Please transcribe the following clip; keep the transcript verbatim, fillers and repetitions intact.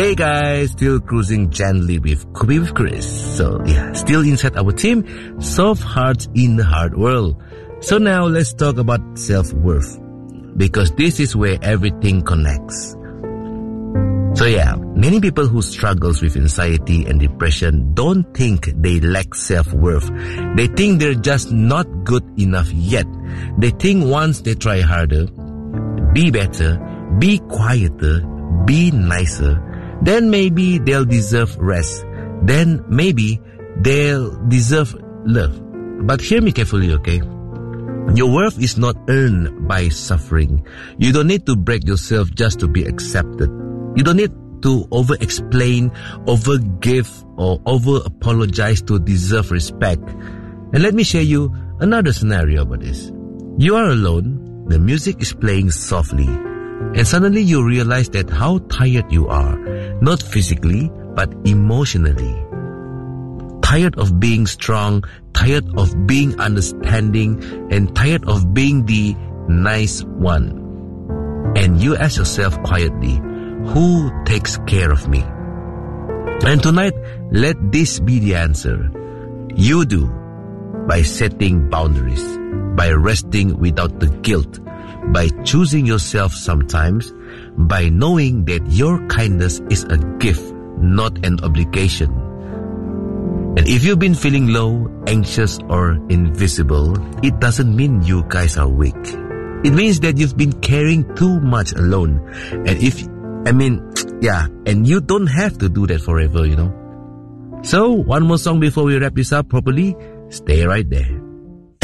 Hey guys, still cruising gently with Kubi with Chris. So yeah, still inside our team, Soft Hearts in the Hard World. So now let's talk about self-worth, because this is where everything connects. So yeah, many people who struggles with anxiety and depression don't think they lack self-worth. They think they're just not good enough yet. They think once they try harder, be better, be quieter, be nicer, then maybe they'll deserve rest. Then maybe they'll deserve love. But hear me carefully, okay? Your worth is not earned by suffering. You don't need to break yourself just to be accepted. You don't need to over-explain, over-give, or over-apologize to deserve respect. And let me share you another scenario about this. You are alone, the music is playing softly, and suddenly you realize that how tired you are, not physically, but emotionally. Tired of being strong, tired of being understanding, and tired of being the nice one. And you ask yourself quietly, who takes care of me? And tonight, let this be the answer. You do, by setting boundaries, by resting without the guilt, by choosing yourself sometimes, by knowing that your kindness is a gift, not an obligation. And if you've been feeling low, anxious, or invisible, it doesn't mean you guys are weak. It means that you've been carrying too much alone. And if, I mean, yeah, and you don't have to do that forever, you know. So, one more song before we wrap this up properly. Stay right there.